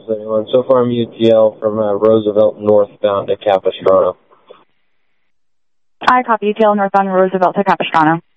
anyone. So far I'm UTL from Roosevelt northbound to Capistrano. I copy UTL northbound Roosevelt to Capistrano.